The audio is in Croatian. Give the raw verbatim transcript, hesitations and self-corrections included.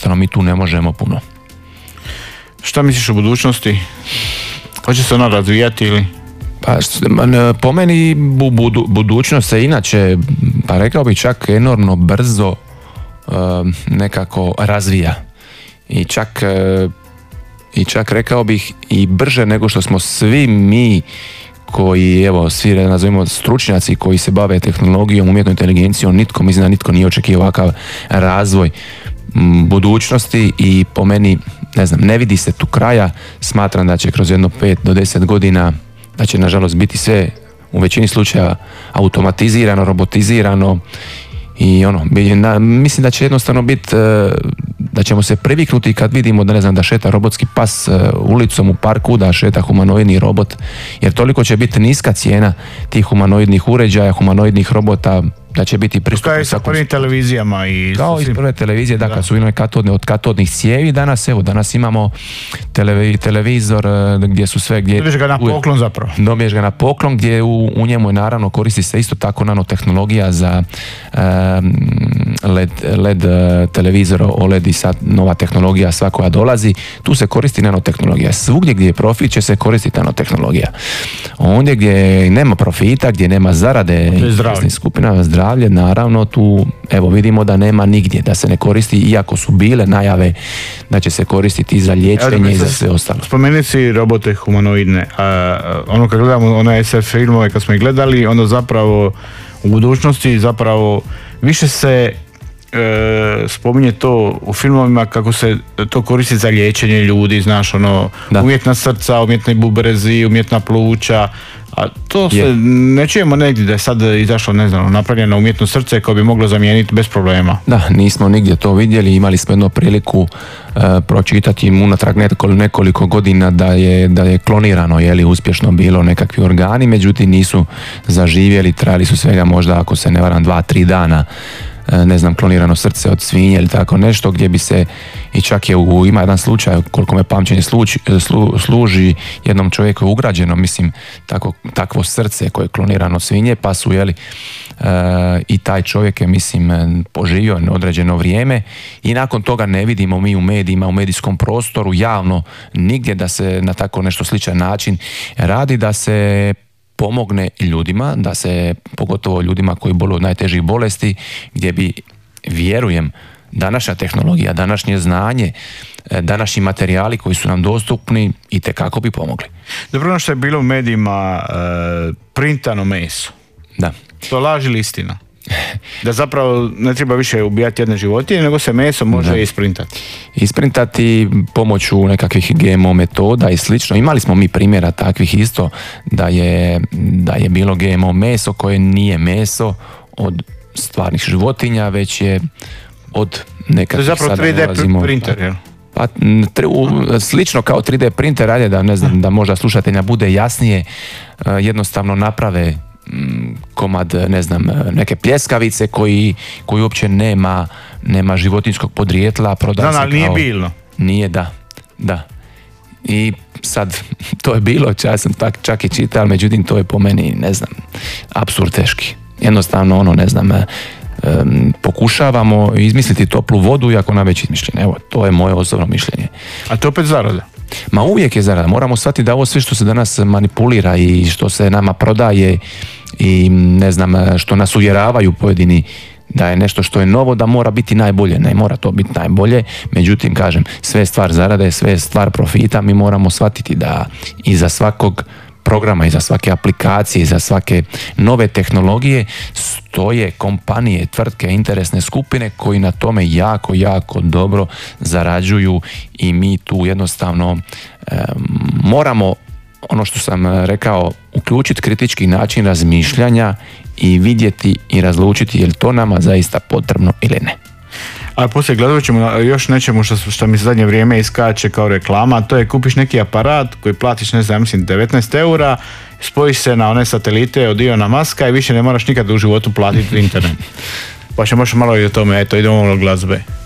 jednostavno mi tu ne možemo puno. Šta misliš o budućnosti? Hoće se ona razvijati ili? Pa, po meni bu, budu, budućnost se inače, pa rekao bih čak enormno brzo uh, nekako razvija. I čak, uh, i čak rekao bih i brže nego što smo svi mi koji, evo, svi nazovimo stručnjaci koji se bave tehnologijom, umjetnom inteligencijom, nitko, mislim da nitko nije očekivao ovakav razvoj budućnosti i po meni, ne znam, ne vidi se tu kraja. Smatram da će kroz jedno pet do deset godina, da će nažalost biti sve u većini slučaja automatizirano, robotizirano i ono, mislim da će jednostavno biti, da ćemo se priviknuti kad vidimo da ne znam da šeta robotski pas ulicom u parku, da šeta humanoidni robot, jer toliko će biti niska cijena tih humanoidnih uređaja, humanoidnih robota, da će biti pristupno. Kao i sa prvim televizijama i... Kao i prve televizije, da, da. Kad su imali katodne, od katodnih cijevi, danas evo, danas imamo televi, televizor gdje su sve... Gdje, dobiješ ga na poklon zapravo. Dobiješ ga na poklon gdje u, u njemu je naravno koristi se isto tako nanotehnologija za um, LED, LED televizor, O L E D i sad nova tehnologija sva koja dolazi, tu se koristi nanotehnologija. Svugdje gdje je profit će se koristiti nanotehnologija. Ondje gdje nema profita, gdje nema zarade i skupina zdravlje, naravno tu evo vidimo da nema nigdje, da se ne koristi, iako su bile najave da će se koristiti za liječenje i za sve ostalo. Spomeni si robote humanoidne, a, ono kad gledamo one S F filmove kad smo ih gledali, onda zapravo u budućnosti zapravo više se E, spominje to u filmovima kako se to koristi za liječenje ljudi, znaš, ono, da. Umjetna srca, umjetni bubrezi, umjetna pluća, a to se je. Ne čujemo negdje da je sad izašlo, ne znam, napravljeno umjetno srce koje bi moglo zamijeniti bez problema. Da, nismo nigdje to vidjeli, imali smo jednu priliku e, pročitati im unatrag nekoliko, nekoliko godina da je, da je klonirano, je li uspješno bilo nekakvi organi, međutim nisu zaživjeli, trajali su svega možda, ako se ne varam, dva, tri dana, ne znam, klonirano srce od svinje ili tako nešto, gdje bi se, i čak je u, ima jedan slučaj, koliko me pamćenje sluči, slu, služi, jednom čovjeku je ugrađeno, mislim, tako, takvo srce koje je klonirano svinje, pa su, jeli, e, i taj čovjek je, mislim, poživio određeno vrijeme i nakon toga ne vidimo mi u medijima, u medijskom prostoru, javno, nigdje da se na tako nešto sličan način radi, da se pomogne ljudima, da se, pogotovo ljudima koji boluju od najtežih bolesti, gdje bi, vjerujem, današnja tehnologija, današnje znanje, današnji materijali koji su nam dostupni itekako bi pomogli. Dobro, ono što je bilo u medijima, e, printano meso. Da. To laž ili istina? Da zapravo ne treba više ubijati jedne životinje, nego se meso može da. isprintati. Isprintati pomoću nekakvih G M O metoda i slično. Imali smo mi primjera takvih isto, da je, da je bilo G M O meso koje nije meso od stvarnih životinja, već je od nekakvih... To je zapravo tri D printer, jel? Pa, slično kao tri D printer, ajde da, ne znam, da možda slušatelja bude jasnije, jednostavno naprave komad, ne znam, neke pljeskavice koji, koji uopće nema, nema životinjskog podrijetla, prodaje se kao... nije bilo. Nije, da, da. I sad, to je bilo, ja sam tak, čak i čitao, međutim, to je po meni, ne znam, apsurd teški. Jednostavno, ono, ne znam, um, pokušavamo izmisliti toplu vodu, iako ona već izmišljena. Evo, to je moje osobno mišljenje. A to opet zarada? Ma uvijek je zarada. Moramo shvatiti da ovo sve što se danas manipulira i što se nama prodaje i ne znam što nas uvjeravaju pojedini da je nešto što je novo, da mora biti najbolje. Ne mora to biti najbolje, međutim, kažem, sve je stvar zarade, sve je stvar profita. Mi moramo shvatiti da iza svakog programa, iza svake aplikacije, iza svake nove tehnologije stoje kompanije, tvrtke, interesne skupine koji na tome jako, jako dobro zarađuju i mi tu jednostavno e, moramo, ono što sam rekao, uključiti kritički način razmišljanja i vidjeti i razlučiti je li to nama zaista potrebno ili ne. A poslije gledat ćemo još nečemu što, što mi zadnje vrijeme iskače kao reklama, a to je kupiš neki aparat koji platiš, ne znam, mislim devetnaest eura, spojiš se na one satelite od Ilona Muska i više ne moraš nikad u životu platiti internet. Pa ćemo još malo i o tome, eto, idemo malo glazbe.